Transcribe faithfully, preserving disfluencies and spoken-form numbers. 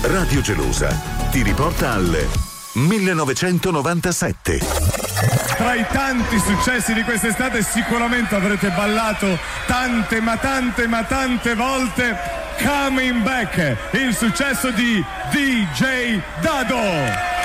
Radio Gelosa ti riporta al millenovecentonovantasette. Tra i tanti successi di quest'estate sicuramente avrete ballato tante ma tante ma tante volte Coming Back, il successo di D J Dado.